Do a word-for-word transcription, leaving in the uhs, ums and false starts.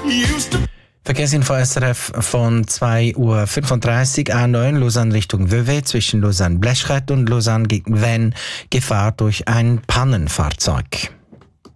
Verkehrsinfo S R F von zwei Uhr fünfunddreißig, A neun Lausanne Richtung Vevey zwischen Lausanne-Bleschret und Lausanne gegen Vennes, Gefahr durch ein Pannenfahrzeug.